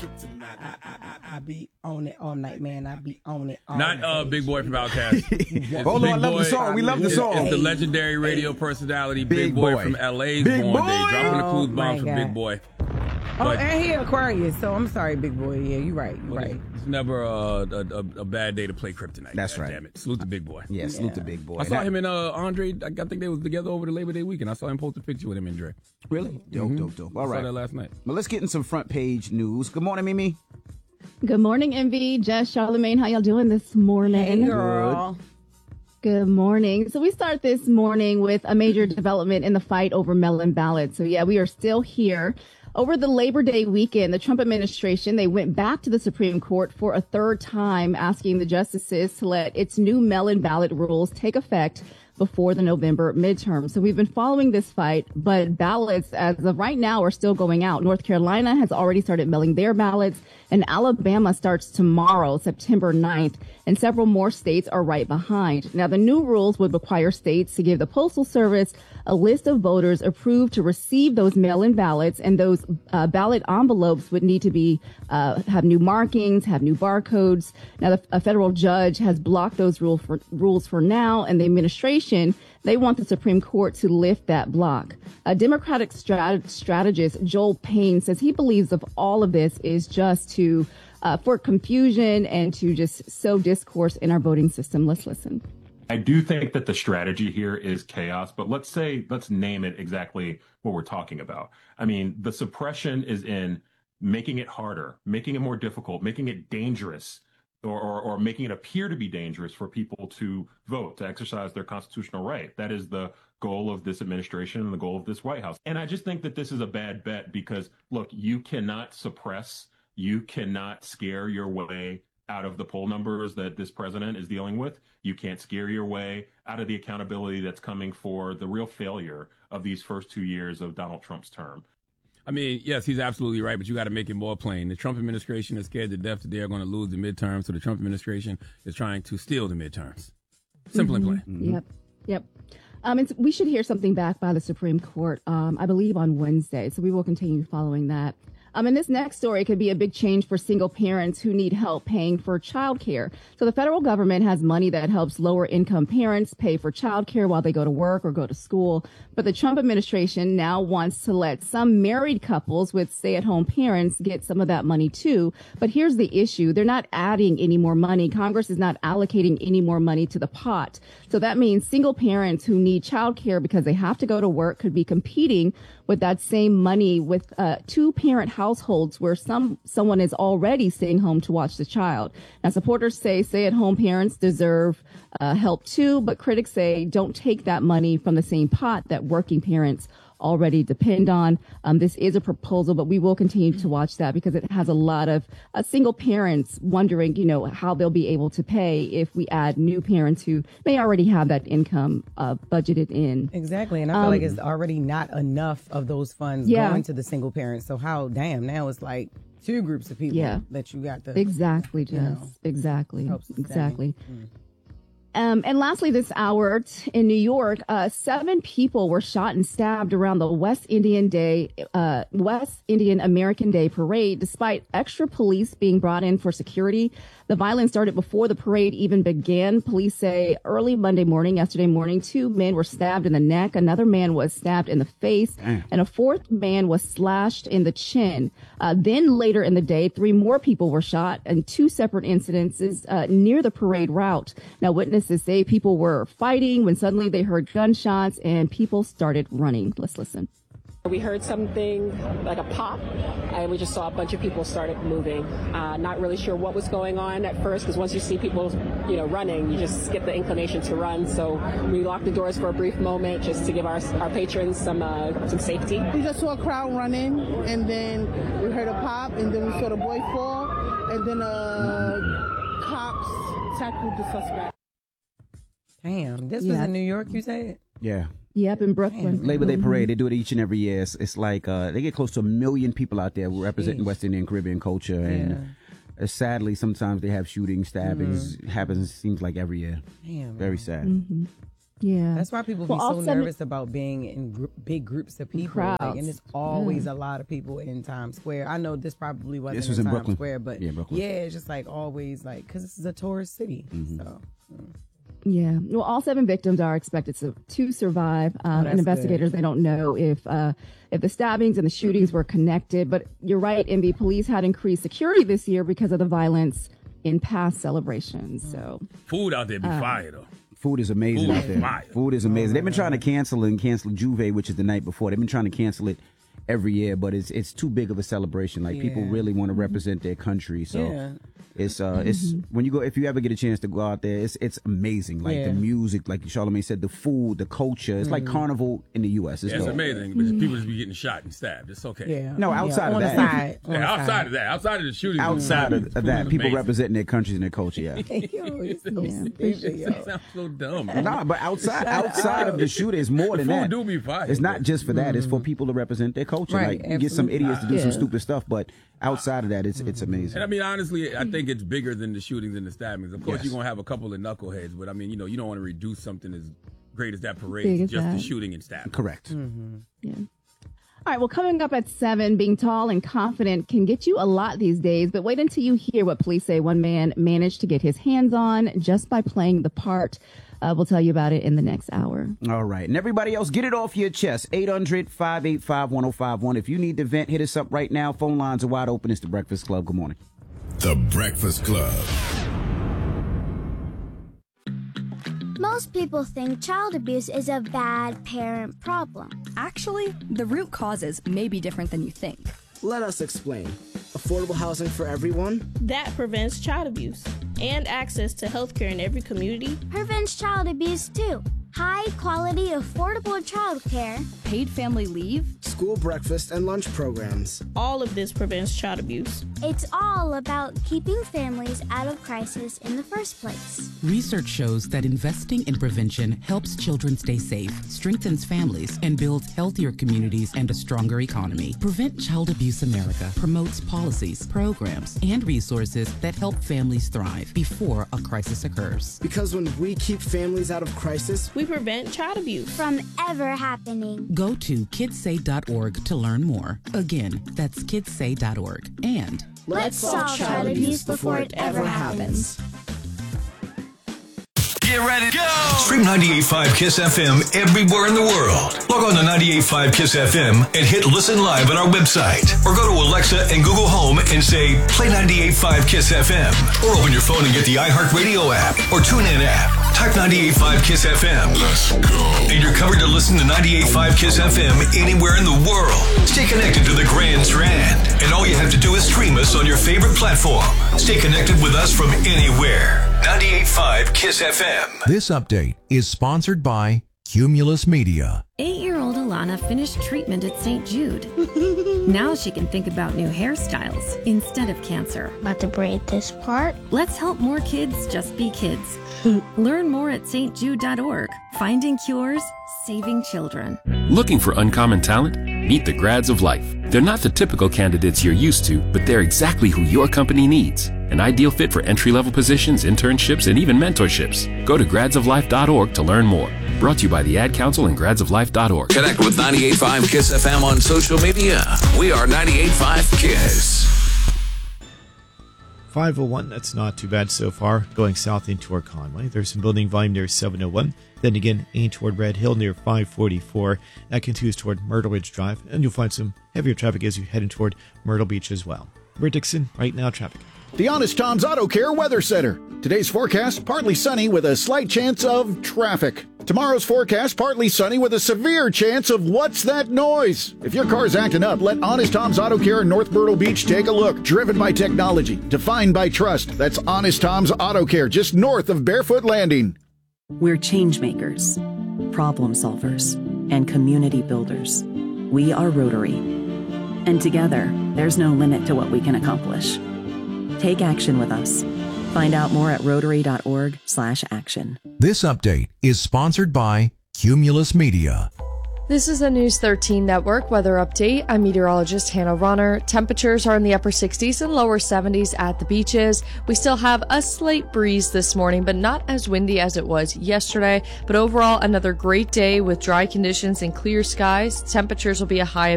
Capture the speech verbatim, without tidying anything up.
I, I, I be on it all night, man. I be on it all Not night. uh, Big Boy from Outkast. Hold on, I love the song. We love the It's, song. it's the legendary radio personality Big, Big Boy, Boy. from L A's Big Born Boy. Day. Dropping the Oh, clues my bombs from God. Big Boy. Oh, But- and he Aquarius, so I'm sorry, Big Boy. Yeah, you're right. You're right. It's never a, a, a, a bad day to play Kryptonite. That's God right. Damn it. Salute the Big Boy. Yeah, salute the Big Boy. I saw That- him and uh, Andre. I think they was together over the Labor Day weekend. I saw him post a picture with him and Dre. Really? Dope, dope, dope. All I saw right. that last night. Well, let's get in some front page news. Good morning, Mimi. Good morning, Envy, Jess, Charlamagne. How y'all doing this morning? Hey, girl. Good morning. So we start this morning with a major development in the fight over mail-in ballots. So yeah, we are still here. Over the Labor Day weekend, the Trump administration, they went back to the Supreme Court for a third time, asking the justices to let its new mail-in ballot rules take effect before the November midterm. So we've been following this fight, but ballots as of right now are still going out. North Carolina has already started mailing their ballots, and Alabama starts tomorrow, September ninth, and several more states are right behind. Now, the new rules would require states to give the Postal Service a list of voters approved to receive those mail-in ballots, and those uh, ballot envelopes would need to be uh, have new markings, have new barcodes. Now, the, a federal judge has blocked those rule for, rules for now, and the administration, they want the Supreme Court to lift that block. A Democratic strat- strategist, Joel Payne, says he believes of all of this is just to uh, for confusion and to just sow discourse in our voting system. Let's listen. I do think that the strategy here is chaos, but let's say, let's name it exactly what we're talking about. I mean, the suppression is in making it harder, making it more difficult, making it dangerous, or, or, or making it appear to be dangerous for people to vote, to exercise their constitutional right. That is the goal of this administration and the goal of this White House. And I just think that this is a bad bet because, look, you cannot suppress, you cannot scare your way out of the poll numbers that this president is dealing with. You can't scare your way out of the accountability that's coming for the real failure of these first two years of Donald Trump's term. I mean, yes, he's absolutely right, but you got to make it more plain. The Trump administration is scared to death that they are going to lose the midterms, so the Trump administration is trying to steal the midterms. Simple Mm-hmm. and plain. Mm-hmm. Yep. Yep. Um, it's, we should hear something back by the Supreme Court, um, I believe, on Wednesday. So we will continue following that. Um, and this next story could be a big change for single parents who need help paying for childcare. So the federal government has money that helps lower income parents pay for childcare while they go to work or go to school. But the Trump administration now wants to let some married couples with stay-at-home parents get some of that money too. But here's the issue. They're not adding any more money. Congress is not allocating any more money to the pot. So that means single parents who need childcare because they have to go to work could be competing with that same money with uh, two parent households where some someone is already staying home to watch the child. Now, supporters say stay-at-home parents deserve uh, help too, but critics say don't take that money from the same pot that working parents already depend on. Um, this is a proposal, but we will continue to watch that because it has a lot of uh, single parents wondering, you know, how they'll be able to pay if we add new parents who may already have that income uh, budgeted in. Exactly. And I feel Um, like it's already not enough of those funds Yeah. going to the single parents. So how, damn, now it's like two groups of people Yeah. that you got to. Exactly, Jess. You know, exactly. help sustain. Exactly. Mm. Um, and lastly, this hour t- in New York, uh, seven people were shot and stabbed around the West Indian Day, uh, West Indian American Day parade, despite extra police being brought in for security. The violence started before the parade even began. Police say early Monday morning, yesterday morning, two men were stabbed in the neck. Another man was stabbed in the face, Damn. and a fourth man was slashed in the chin. Uh, then later in the day, three more people were shot in two separate incidences uh, near the parade route. Now, witnesses say people were fighting when suddenly they heard gunshots and people started running. Let's listen. We heard something like a pop, and we just saw a bunch of people started moving. Uh, not really sure what was going on at first, because once you see people, you know, running, you just get the inclination to run. So we locked the doors for a brief moment, just to give our our patrons some uh, some safety. We just saw a crowd running, and then we heard a pop, and then we saw the boy fall, and then uh, cops tackled the suspect. Damn. This Yeah. was in New York, you said? Yeah. Yep, in Brooklyn. Labor Day parade, they do it each and every year. It's, it's like uh, they get close to a million people out there representing Jeez. West Indian Caribbean culture. And uh, sadly, sometimes they have shootings, stabbings. Mm-hmm. Happens, seems like every year. Damn. Very sad. Mm-hmm. Yeah. That's why people Well, be so also- nervous about being in gr- big groups of people. Crowds. Like, and it's always a lot of people in Times Square. I know this probably wasn't This was in, in Times Brooklyn. Square, but Yeah, yeah, Brooklyn. it's just like always like, because this is a tourist city. Mm-hmm. So, Yeah. Well, all seven victims are expected to, to survive. Um, Oh, and that's investigators, they don't know if uh, if the stabbings and the shootings were connected. But you're right, Envy. Police had increased security this year because of the violence in past celebrations. So Food out there be fire though. Food is amazing Food out is there. fire. Food is amazing. They've been trying to cancel it and cancel Juve, which is the night before. They've been trying to cancel it every year, but it's it's too big of a celebration. Like people Yeah. really want to represent their country, so Yeah. it's uh it's when you go if you ever get a chance to go out there, it's it's amazing. Like Yeah. the music, like Charlamagne said, the food, the culture. It's like carnival in the U S. It's, Yeah, it's dope. amazing, but people just be getting shot and stabbed. It's okay. yeah. No, outside yeah, of on that. The side, on Yeah, the outside side. of that, outside of the shooting, Outside of, of that, people amazing. representing their countries and their culture. Yeah. Yo, you're so Yeah. stupid, yo. It sounds so dumb. Nah, but outside outside of the shooter is more The than food that. do be fire. It's not just for that. It's for people to represent their culture. Right, Like you get some absolutely. idiots to do some Yeah. stupid stuff, but outside of that, it's it's amazing. And I mean, honestly, I think it's bigger than the shootings and the stabbings. Of course, Yes. you're gonna have a couple of knuckleheads, but I mean, you know, you don't want to reduce something as great as that Big parade as to just the that. shooting and stabbing. Correct. Yeah. All right. Well, coming up at seven, being tall and confident can get you a lot these days. But wait until you hear what police say one man managed to get his hands on just by playing the part. Uh, we'll tell you about it in the next hour. All right. And everybody else, get it off your chest. eight hundred, five eight five, one oh five one. If you need to vent, hit us up right now. Phone lines are wide open. It's The Breakfast Club. Good morning. The Breakfast Club. Most people think child abuse is a bad parent problem. Actually, the root causes may be different than you think. Let us explain. Affordable housing for everyone? That prevents child abuse and access to healthcare in every community. Prevents child abuse too. High quality, affordable childcare. Paid family leave. School breakfast and lunch programs. All of this prevents child abuse. It's all about keeping families out of crisis in the first place. Research shows that investing in prevention helps children stay safe, strengthens families, and builds healthier communities and a stronger economy. Prevent Child Abuse America promotes policies, programs, and resources that help families thrive before a crisis occurs. Because when we keep families out of crisis, we prevent child abuse from ever happening. Go to kids say dot org to learn more. Again, that's kids say dot org. And let's solve child abuse before it ever happens. Get ready to go! Stream ninety-eight point five KISS F M everywhere in the world. Log on to ninety-eight point five KISS F M and hit listen live on our website. Or go to Alexa and Google Home and say, play ninety-eight point five KISS F M. Or open your phone and get the iHeartRadio app or TuneIn app. Type ninety-eight point five KISS F M. Let's go. And you're covered to listen to ninety-eight point five KISS F M anywhere in the world. Stay connected to the Grand Strand. And all you have to do is stream us on your favorite platform. Stay connected with us from anywhere. ninety-eight point five KISS F M. This update is sponsored by Cumulus Media. Eight-year-old Alana finished treatment at Saint Jude. Now she can think about new hairstyles instead of cancer. About to braid this part. Let's help more kids just be kids. Learn more at S T Jude dot org. Finding cures, saving children. Looking for uncommon talent? Meet the Grads of Life. They're not the typical candidates you're used to, but they're exactly who your company needs. An ideal fit for entry-level positions, internships, and even mentorships. Go to grads of life dot org to learn more. Brought to you by the Ad Council and grads of life dot org. Connect with ninety-eight point five KISS F M on social media. We are ninety-eight point five KISS. five oh one, that's not too bad so far. Going south in toward Conway. There's some building volume near seven oh one. Then again, in toward Red Hill near five forty-four. That continues toward Myrtle Ridge Drive. And you'll find some heavier traffic as you head in toward Myrtle Beach as well. We're Dixon, right now traffic. The Honest Tom's Auto Care Weather Center. Today's forecast, partly sunny with a slight chance of traffic. Tomorrow's forecast, partly sunny with a severe chance of what's that noise? If your car's acting up, let Honest Tom's Auto Care in North Myrtle Beach take a look. Driven by technology, defined by trust. That's Honest Tom's Auto Care, just north of Barefoot Landing. We're change makers, problem solvers, and community builders. We are Rotary. And together, there's no limit to what we can accomplish. Take action with us. Find out more at rotary dot org slash action. This update is sponsored by Cumulus Media. This is a News thirteen Network weather update. I'm meteorologist Hannah Ronner. Temperatures are in the upper sixties and lower seventies at the beaches. We still have a slight breeze this morning, but not as windy as it was yesterday. But overall, another great day with dry conditions and clear skies. Temperatures will be a high